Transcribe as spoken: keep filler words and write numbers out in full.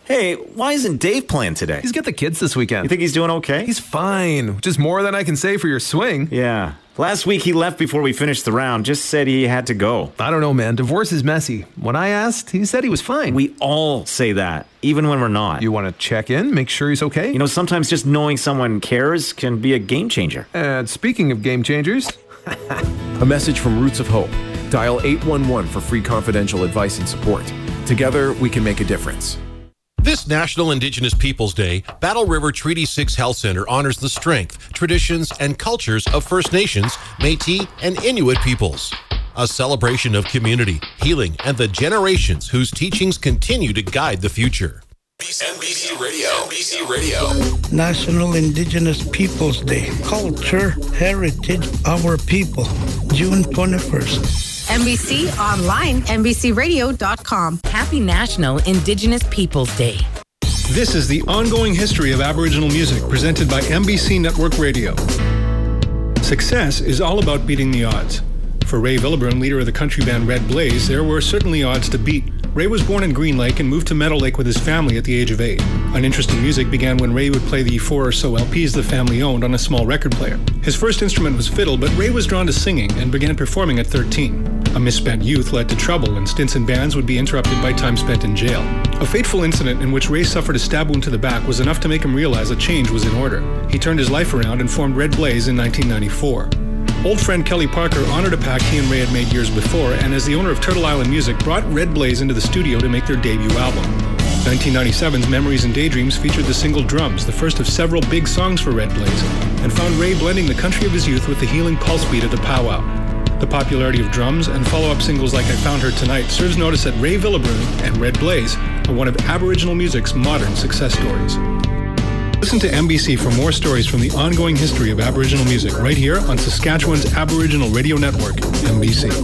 Hey, why isn't Dave playing today? He's got the kids this weekend. You think he's doing okay? He's fine, which is more than I can say for your swing. Yeah. Last week he left before we finished the round, just said he had to go. I don't know, man. Divorce is messy. When I asked, he said he was fine. We all say that, even when we're not. You want to check in, make sure he's okay? You know, sometimes just knowing someone cares can be a game changer. And speaking of game changers... A message from Roots of Hope. Dial eight one one for free confidential advice and support. Together, we can make a difference. This National Indigenous Peoples Day, Battle River Treaty six Health Center honors the strength, traditions, and cultures of First Nations, Métis, and Inuit peoples. A celebration of community, healing, and the generations whose teachings continue to guide the future. N B C Radio. N B C Radio. National Indigenous Peoples Day. Culture, heritage, our people. June twenty-first. N B C online, N B C radio dot com. Happy National Indigenous Peoples Day. This is the ongoing history of Aboriginal music presented by N B C Network Radio. Success is all about beating the odds. For Ray Villebrun, leader of the country band Red Blaze, there were certainly odds to beat. Ray was born in Green Lake and moved to Meadow Lake with his family at the age of eight. An interest in music began when Ray would play the four or so L Ps the family owned on a small record player. His first instrument was fiddle, but Ray was drawn to singing and began performing at thirteen. A misspent youth led to trouble, and stints in bands would be interrupted by time spent in jail. A fateful incident in which Ray suffered a stab wound to the back was enough to make him realize a change was in order. He turned his life around and formed Red Blaze in nineteen ninety-four. Old friend Kelly Parker honored a pact he and Ray had made years before, and as the owner of Turtle Island Music, brought Red Blaze into the studio to make their debut album. nineteen ninety-seven's Memories and Daydreams featured the single Drums, the first of several big songs for Red Blaze, and found Ray blending the country of his youth with the healing pulse beat of the powwow. The popularity of Drums and follow-up singles like I Found Her Tonight serves notice that Ray Villebrun and Red Blaze are one of Aboriginal music's modern success stories. Listen to N B C for more stories from the ongoing history of Aboriginal music right here on Saskatchewan's Aboriginal Radio Network, N B C.